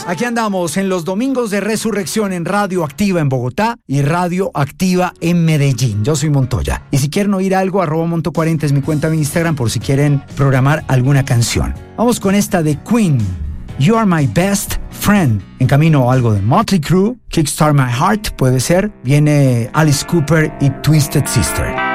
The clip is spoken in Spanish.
Aquí andamos en los domingos de Resurrección en Radio Activa en Bogotá y Radio Activa en Medellín. Yo soy Montoya. Y si quieren oír algo, @Monto40 es mi cuenta de Instagram por si quieren programar alguna canción. Vamos con esta de Queen, You Are My Best Friend. En camino algo de Motley Crue, Kickstart My Heart puede ser. Viene Alice Cooper y Twisted Sister.